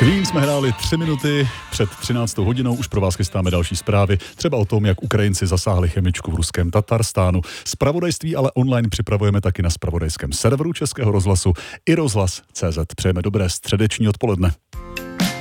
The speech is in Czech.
Queen jsme hráli 3 minuty před 13. hodinou, už pro vás chystáme další zprávy, třeba o tom, jak Ukrajinci zasáhli chemičku v ruském Tatarstánu. Zpravodajství ale online připravujeme taky na zpravodajském serveru Českého rozhlasu i rozhlas.cz. Přejeme dobré středeční odpoledne.